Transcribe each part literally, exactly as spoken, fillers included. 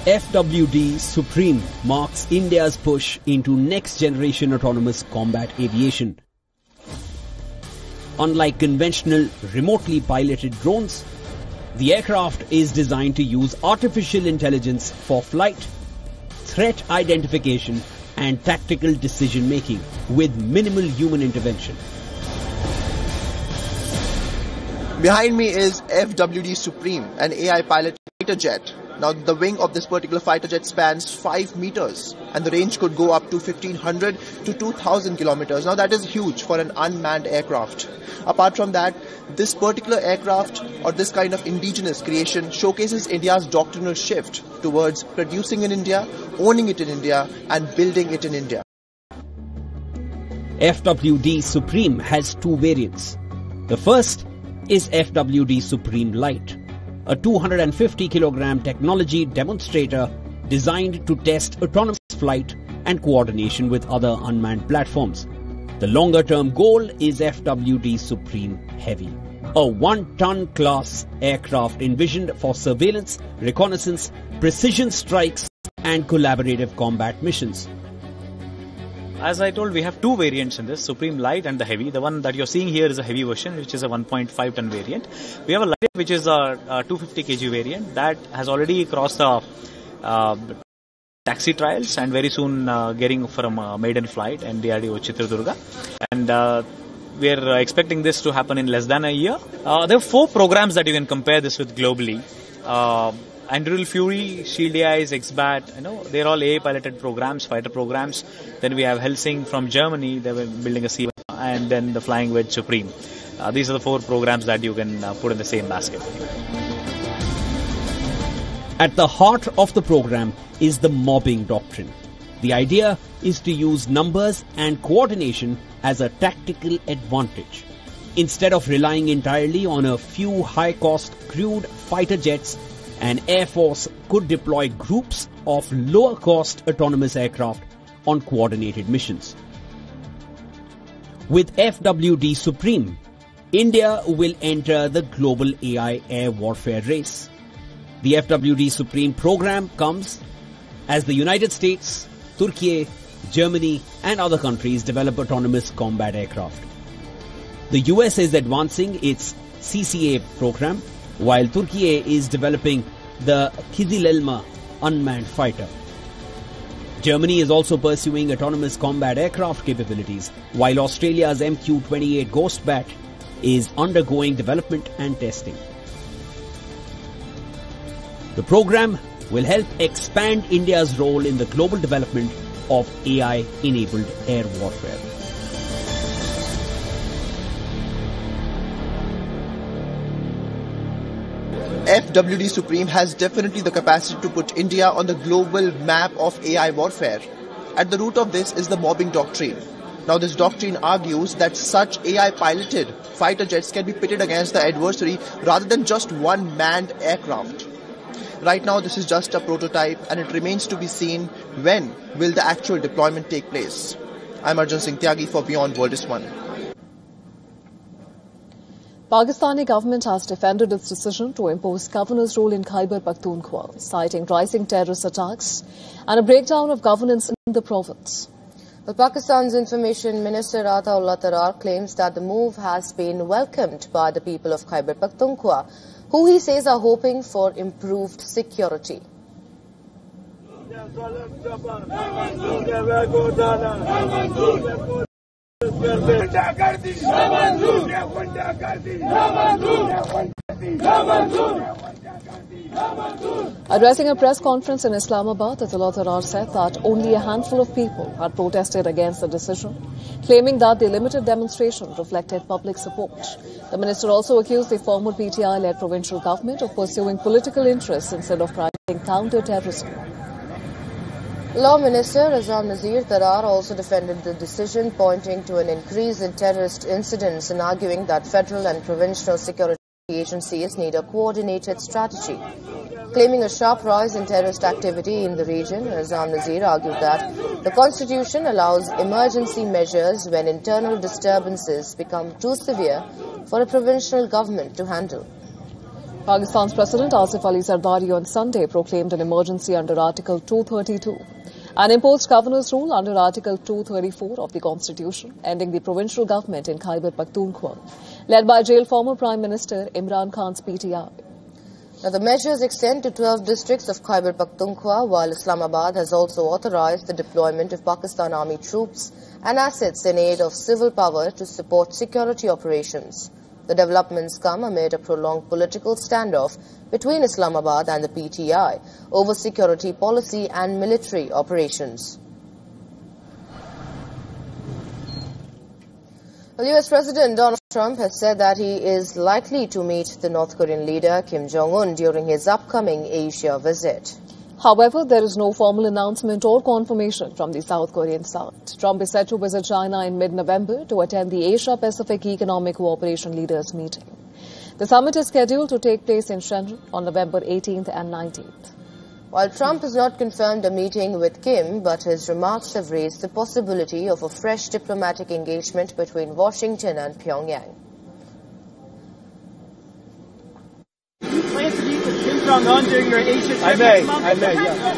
F W D Supreme marks India's push into next-generation autonomous combat aviation. Unlike conventional remotely piloted drones, the aircraft is designed to use artificial intelligence for flight, threat identification and tactical decision-making with minimal human intervention. Behind me is F W D Supreme, an A I-piloted fighter jet. Now, the wing of this particular fighter jet spans five meters and the range could go up to fifteen hundred to two thousand kilometers. Now, that is huge for an unmanned aircraft. Apart from that, this particular aircraft or this kind of indigenous creation showcases India's doctrinal shift towards producing in India, owning it in India and building it in India. F W D Supreme has two variants. The first is F W D Supreme Lite, a two hundred fifty kilogram technology demonstrator designed to test autonomous flight and coordination with other unmanned platforms. The longer-term goal is F W D Supreme Heavy, a one-ton class aircraft envisioned for surveillance, reconnaissance, precision strikes and collaborative combat missions. As I told, we have two variants in this, Supreme Light and the Heavy. The one that you're seeing here is a heavy version, which is a one point five ton variant. We have a light, which is a, a two hundred fifty kilogram variant that has already crossed the uh, taxi trials and very soon uh, getting from a maiden flight in D R D O Chitradurga. And uh, we're uh, expecting this to happen in less than a year. Uh, there are four programs that you can compare this with globally. Uh, Anduril Fury, Shield A Is, X BAT, you know, they're all A I-piloted programs, fighter programs. Then we have Helsing from Germany, they were building a C one, and then the Flying Wedge Supreme. Uh, these are the four programs that you can uh, put in the same basket. At the heart of the program is the mobbing doctrine. The idea is to use numbers and coordination as a tactical advantage. Instead of relying entirely on a few high-cost crewed fighter jets, an Air Force could deploy groups of lower-cost autonomous aircraft on coordinated missions. With F W D Supreme, India will enter the global A I air warfare race. The F W D Supreme program comes as the United States, Turkey, Germany and other countries develop autonomous combat aircraft. The U S is advancing its C C A program, while Turkey is developing the Kizilelma unmanned fighter. Germany is also pursuing autonomous combat aircraft capabilities, while Australia's M Q twenty-eight Ghostbat is undergoing development and testing. The program will help expand India's role in the global development of A I-enabled air warfare. F W D Supreme has definitely the capacity to put India on the global map of A I warfare. At the root of this is the mobbing doctrine. Now, this doctrine argues that such A I-piloted fighter jets can be pitted against the adversary rather than just one manned aircraft. Right now, this is just a prototype and it remains to be seen when will the actual deployment take place. I'm Arjun Singh Tyagi for Beyond World is One. Pakistani government has defended its decision to impose governor's rule in Khyber Pakhtunkhwa, citing rising terrorist attacks and a breakdown of governance in the province. Well, Pakistan's Information Minister Ataullah Tarar claims that the move has been welcomed by the people of Khyber Pakhtunkhwa, who he says are hoping for improved security. Addressing a press conference in Islamabad, Ataullah Tarar said that only a handful of people had protested against the decision, claiming that the limited demonstration reflected public support. The minister also accused the former P T I-led provincial government of pursuing political interests instead of prioritizing counter-terrorism. Law Minister Azam Nazir Tarar also defended the decision, pointing to an increase in terrorist incidents and arguing that federal and provincial security agencies need a coordinated strategy. Claiming a sharp rise in terrorist activity in the region, Azam Nazir argued that the constitution allows emergency measures when internal disturbances become too severe for a provincial government to handle. Pakistan's President Asif Ali Zardari on Sunday proclaimed an emergency under Article two thirty-two and imposed governor's rule under Article two thirty-four of the Constitution, ending the provincial government in Khyber Pakhtunkhwa, led by jailed former Prime Minister Imran Khan's P T I. Now, the measures extend to twelve districts of Khyber Pakhtunkhwa, while Islamabad has also authorized the deployment of Pakistan Army troops and assets in aid of civil power to support security operations. The developments come amid a prolonged political standoff between Islamabad and the P T I over security policy and military operations. Well, U S President Donald Trump has said that he is likely to meet the North Korean leader Kim Jong-un during his upcoming Asia visit. However, there is no formal announcement or confirmation from the South Korean side. Trump is set to visit China in mid-November to attend the Asia-Pacific Economic Cooperation Leaders meeting. The summit is scheduled to take place in Shenzhen on November eighteenth and nineteenth. While Trump has not confirmed a meeting with Kim, but his remarks have raised the possibility of a fresh diplomatic engagement between Washington and Pyongyang. Plan to meet with Kim Jong-un during your Asia trip I may, next month? I may, yeah.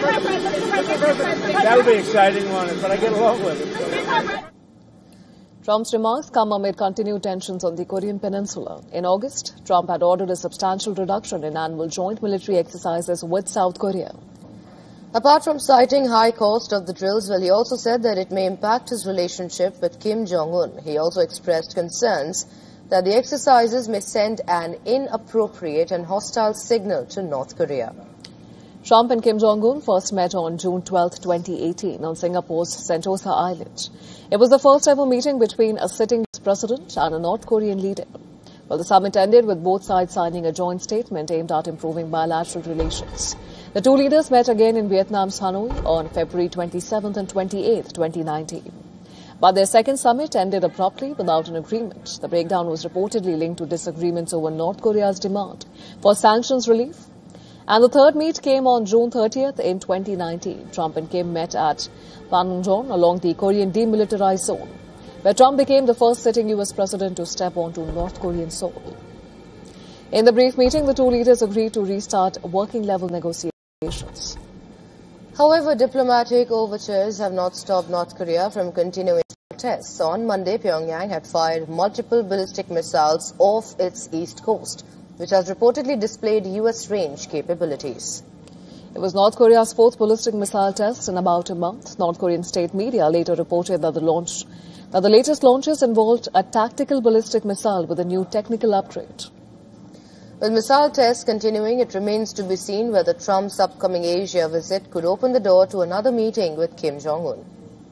That would be exciting one, but I get along with it. Trump's remarks come amid continued tensions on the Korean Peninsula. In August, Trump had ordered a substantial reduction in annual joint military exercises with South Korea. Apart from citing high cost of the drills, well, he also said that it may impact his relationship with Kim Jong-un. He also expressed concerns that the exercises may send an inappropriate and hostile signal to North Korea. Trump and Kim Jong-un first met on June twelfth, twenty eighteen on Singapore's Sentosa Island. It was the first ever meeting between a sitting president and a North Korean leader. Well, the summit ended with both sides signing a joint statement aimed at improving bilateral relations. The two leaders met again in Vietnam's Hanoi on February twenty-seventh and twenty-eighth, twenty nineteen. But their second summit ended abruptly without an agreement. The breakdown was reportedly linked to disagreements over North Korea's demand for sanctions relief. And the third meet came on June thirtieth in twenty nineteen. Trump and Kim met at Panmunjom along the Korean demilitarized zone, where Trump became the first sitting U S president to step onto North Korean soil. In the brief meeting, the two leaders agreed to restart working-level negotiations. However, diplomatic overtures have not stopped North Korea from continuing tests. On Monday, Pyongyang had fired multiple ballistic missiles off its east coast, which has reportedly displayed U S range capabilities. It was North Korea's fourth ballistic missile test in about a month. North Korean state media later reported that the launch, that the latest launches involved a tactical ballistic missile with a new technical upgrade. With missile tests continuing, it remains to be seen whether Trump's upcoming Asia visit could open the door to another meeting with Kim Jong-un.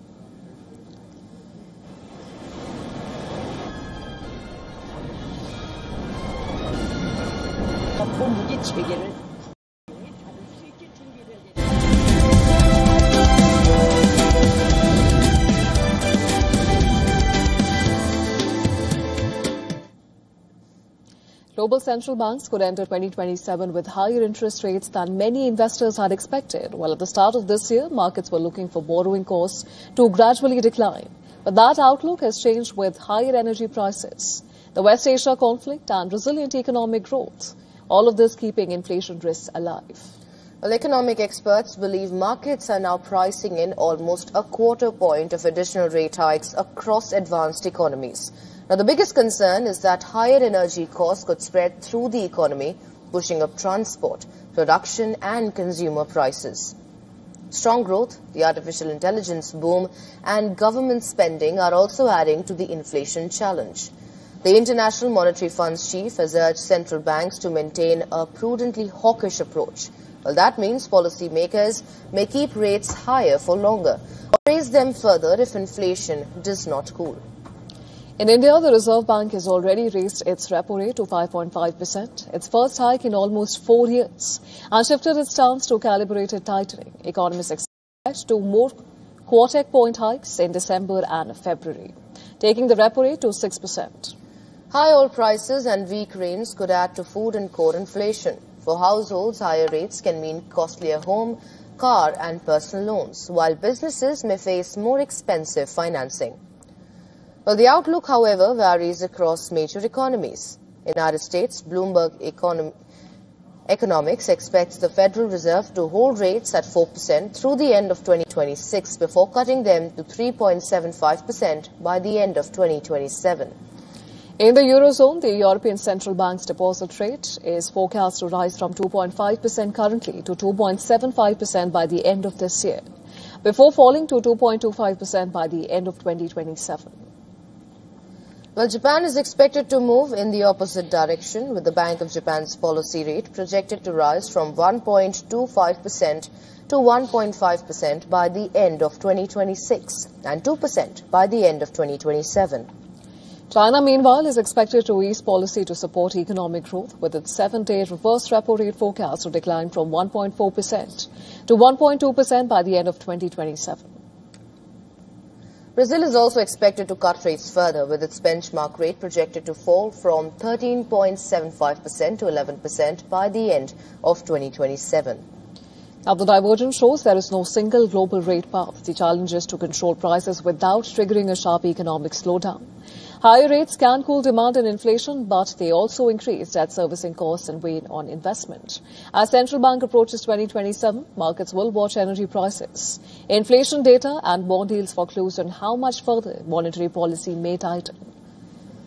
Global central banks could enter twenty twenty-seven with higher interest rates than many investors had expected. While at the start of this year, markets were looking for borrowing costs to gradually decline. But that outlook has changed with higher energy prices, the West Asia conflict and resilient economic growth, all of this keeping inflation risks alive. Well, economic experts believe markets are now pricing in almost a quarter point of additional rate hikes across advanced economies. Now, the biggest concern is that higher energy costs could spread through the economy, pushing up transport, production and consumer prices. Strong growth, the artificial intelligence boom and government spending are also adding to the inflation challenge. The International Monetary Fund's chief has urged central banks to maintain a prudently hawkish approach. Well, that means policymakers may keep rates higher for longer or raise them further if inflation does not cool. In India, the Reserve Bank has already raised its repo rate to five point five percent, its first hike in almost four years, and shifted its stance to calibrated tightening. Economists expect two more quarter point hikes in December and February, taking the repo rate to six percent. High oil prices and weak rains could add to food and core inflation. For households, higher rates can mean costlier home, car and personal loans, while businesses may face more expensive financing. Well, the outlook, however, varies across major economies. In the United States, Bloomberg economy, Economics expects the Federal Reserve to hold rates at four percent through the end of twenty twenty-six before cutting them to three point seven five percent by the end of twenty twenty-seven. In the Eurozone, the European Central Bank's deposit rate is forecast to rise from two point five percent currently to two point seven five percent by the end of this year, before falling to two point two five percent by the end of twenty twenty-seven. Well, Japan is expected to move in the opposite direction, with the Bank of Japan's policy rate projected to rise from one point two five percent to one point five percent by the end of twenty twenty-six and two percent by the end of twenty twenty-seven. China, meanwhile, is expected to ease policy to support economic growth, with its seven-day reverse repo rate forecast to decline from one point four percent to one point two percent by the end of twenty twenty-seven. Brazil is also expected to cut rates further, with its benchmark rate projected to fall from thirteen point seven five percent to eleven percent by the end of twenty twenty-seven. Now, the divergence shows there is no single global rate path. The challenge is to control prices without triggering a sharp economic slowdown. Higher rates can cool demand and inflation, but they also increase debt servicing costs and weigh on investment. As central bank approaches twenty twenty-seven, markets will watch energy prices, inflation data and bond yields for clues on how much further monetary policy may tighten.